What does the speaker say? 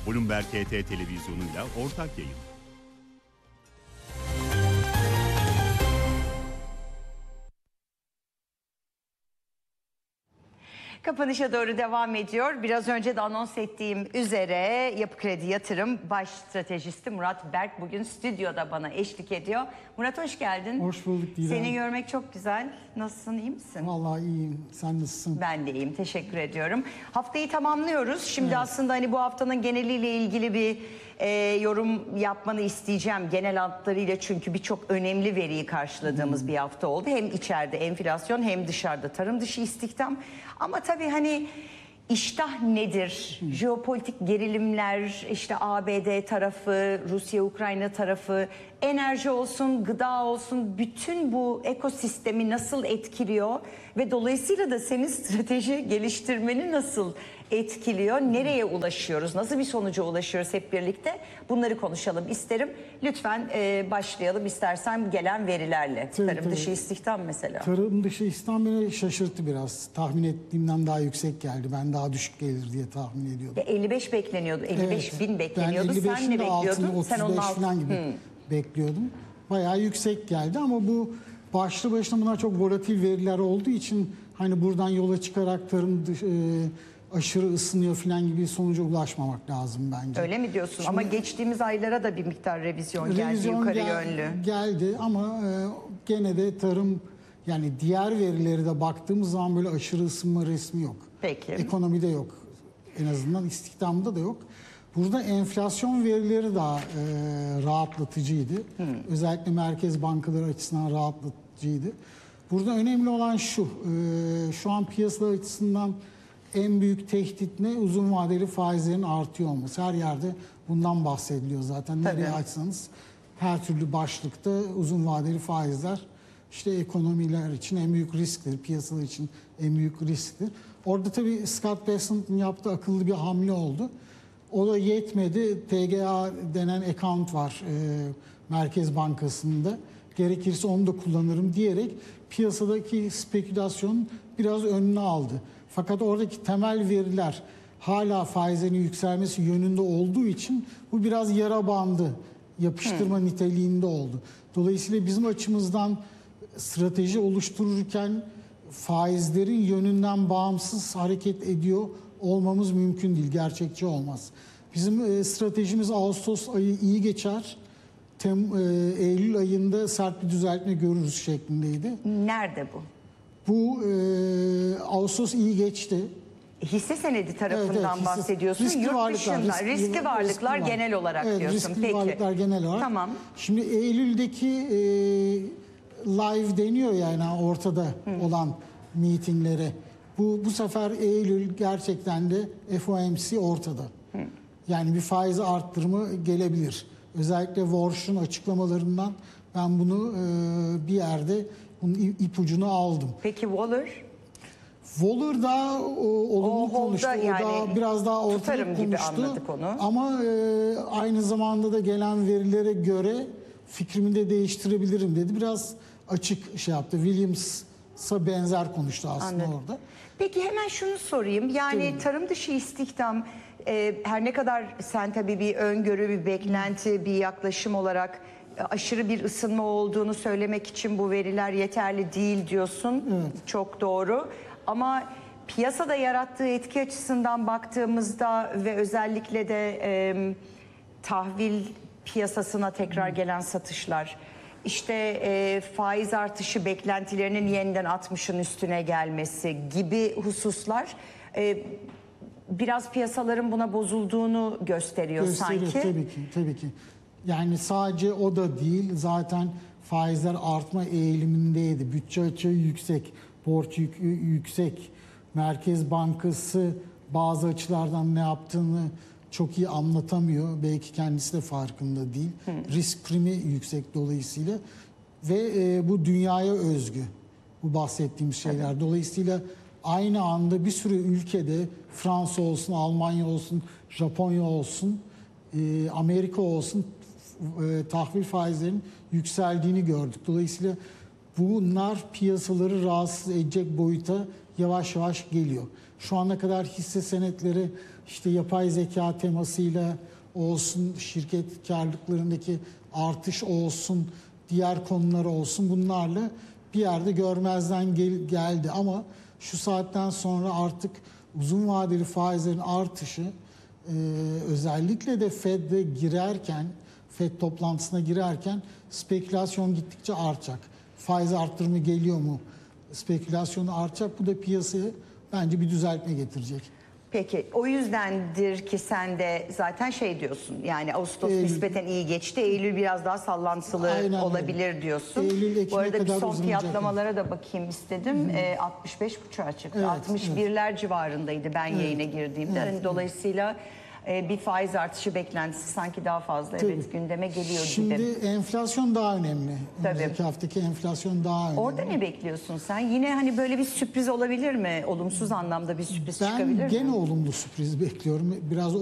Bloomberg HT televizyonuyla ortak yayın. Kapanışa doğru devam ediyor. Biraz önce de anons ettiğim üzere Yapı Kredi Yatırım Baş Stratejisti Murat Berk bugün stüdyoda bana eşlik ediyor. Murat hoş geldin. Hoş bulduk Didem. Seni görmek çok güzel. Nasılsın, iyi misin? Vallahi iyiyim. Sen nasılsın? Ben de iyiyim, teşekkür ediyorum. Haftayı tamamlıyoruz. Şimdi aslında hani bu haftanın geneliyle ilgili bir yorum yapmanı isteyeceğim. Genel hatlarıyla, çünkü birçok önemli veriyi karşıladığımız bir hafta oldu. Hem içeride enflasyon hem dışarıda tarım dışı istihdam. Ama tabii hani iştah nedir? Jeopolitik gerilimler, işte ABD tarafı, Rusya-Ukrayna tarafı, enerji olsun, gıda olsun, bütün bu ekosistemi nasıl etkiliyor? Ve dolayısıyla da senin strateji geliştirmeni nasıl etkiliyor? Nereye ulaşıyoruz? Nasıl bir sonuca ulaşıyoruz hep birlikte? Bunları konuşalım isterim. Lütfen başlayalım istersen gelen verilerle. Tarım dışı istihdam mesela. Tarım dışı istihdam beni şaşırttı biraz. Tahmin ettiğimden daha yüksek geldi. Ben daha düşük gelir diye tahmin ediyordum. 55 bekleniyordu. 55 bin bekleniyordu. Ben Sen ne bekliyordun? Sen onun 35 falan gibi bekliyordum. Bayağı yüksek geldi ama bu başlı başına bunlar çok volatil veriler olduğu için hani buradan yola çıkarak tarım aşırı ısınıyor falan gibi bir sonuca ulaşmamak lazım bence. Öyle mi diyorsun? Şimdi, ama geçtiğimiz aylara da bir miktar revizyon geldi yukarı yönlü. Geldi ama gene de tarım, yani diğer verilere de baktığımız zaman böyle aşırı ısınma resmi yok. Peki. Ekonomide yok. En azından istihdamda da yok. Burada enflasyon verileri daha rahatlatıcıydı. Özellikle merkez bankaları açısından rahatlatıcıydı. Burada önemli olan şu an piyasa açısından en büyük tehdit ne? Uzun vadeli faizlerin artıyor olması. Her yerde bundan bahsediliyor zaten. Tabii. Nereye açsanız her türlü başlıkta uzun vadeli faizler işte ekonomiler için en büyük risktir, piyasalar için en büyük risktir. Orada tabii Scott Bessent'ın yaptığı akıllı bir hamle oldu. O da yetmedi. TGA denen account var Merkez Bankası'nda. Gerekirse onu da kullanırım diyerek piyasadaki spekülasyon biraz önüne aldı. Fakat oradaki temel veriler hala faizlerin yükselmesi yönünde olduğu için bu biraz yara bandı, yapıştırma niteliğinde oldu. Dolayısıyla bizim açımızdan strateji oluştururken faizlerin yönünden bağımsız hareket ediyor olmamız mümkün değil, gerçekçi olmaz. Bizim stratejimiz Ağustos ayı iyi geçer, Eylül ayında sert bir düzeltme görürüz şeklindeydi. Nerede bu? Bu Ağustos iyi geçti. Hisse senedi tarafından hisse, bahsediyorsun. Riskli Yurt varlıklar, dışında riskli varlıklar genel olarak diyorsun. Riskli Peki. varlıklar genel olarak. Tamam. Şimdi Eylül'deki live deniyor yani ortada olan meetinglere. Bu sefer Eylül gerçekten de FOMC ortada. Yani bir faiz arttırımı gelebilir. Özellikle Warsh'un açıklamalarından ben bunu bir yerde bunun ipucunu aldım. Peki Waller? Waller daha olumlu konuştu. Yani, o da biraz daha ortada gibi konuştu. anladık onu. Ama aynı zamanda da gelen verilere göre fikrimi de değiştirebilirim dedi. Biraz açık şey yaptı. Williams'a benzer konuştu aslında orada. Peki hemen şunu sorayım. Yani tarım dışı istihdam her ne kadar sen tabii bir öngörü, bir beklenti, bir yaklaşım olarak aşırı bir ısınma olduğunu söylemek için bu veriler yeterli değil diyorsun. Evet. Çok doğru. Ama piyasada yarattığı etki açısından baktığımızda ve özellikle de tahvil piyasasına tekrar gelen satışlar, işte faiz artışı beklentilerinin yeniden 60'ın üstüne gelmesi gibi hususlar biraz piyasaların buna bozulduğunu gösteriyor sanki. Tabii ki. Yani sadece o da değil, zaten faizler artma eğilimindeydi. Bütçe açığı yüksek, borç yükü yüksek. Merkez Bankası bazı açılardan ne yaptığını çok iyi anlatamıyor. Belki kendisi de farkında değil. Risk primi yüksek dolayısıyla. Ve bu dünyaya özgü bu bahsettiğim şeyler. Dolayısıyla aynı anda bir sürü ülkede, Fransa olsun, Almanya olsun, Japonya olsun, Amerika olsun, tahvil faizlerinin yükseldiğini gördük. Dolayısıyla bunlar piyasaları rahatsız edecek boyuta yavaş yavaş geliyor. Şu ana kadar hisse senetleri işte yapay zeka temasıyla olsun, şirket karlılıklarındaki artış olsun, diğer konular olsun, bunlarla bir yerde görmezden geldi. Ama şu saatten sonra artık uzun vadeli faizlerin artışı, özellikle de Fed'de girerken, Fed toplantısına girerken spekülasyon gittikçe artacak. Faiz arttırımı geliyor mu? Spekülasyonu artacak. Bu da piyasaya bence bir düzeltme getirecek. Peki o yüzdendir ki sen de zaten şey diyorsun, yani Ağustos nispeten iyi geçti, Eylül biraz daha sallantılı Aynen olabilir öyle. diyorsun. Eylül, Ekim'e Bu arada bir kadar son uzanacak. fiyatlamalara da bakayım istedim. 65,5'a çıktı. Evet, 61'ler civarındaydı ben yayına girdiğimde. Evet, Hani dolayısıyla bir faiz artışı beklentisi sanki daha fazla evet gündeme geliyor Şimdi gibi. enflasyon daha önemli. Tabii. Önümüzdeki haftaki enflasyon daha önemli. Orada ne bekliyorsun sen? Yine hani böyle bir sürpriz olabilir mi? Olumsuz anlamda bir sürpriz çıkabilir mi? Ben gene olumlu sürpriz bekliyorum. Biraz